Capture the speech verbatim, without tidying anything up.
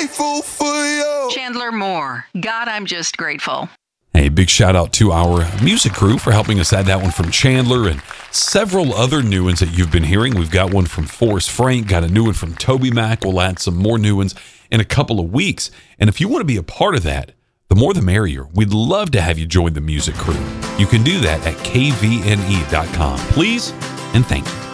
grateful for you. Chandler Moore, God, I'm just grateful. Hey, big shout out to our music crew for helping us add that one from Chandler and several other new ones that you've been hearing. We've got one from Forrest Frank, got a new one from Toby Mac. We'll add some more new ones in a couple of weeks. And if you want to be a part of that, the more the merrier. We'd love to have you join the music crew. You can do that at K V N E dot com. Please and thank you.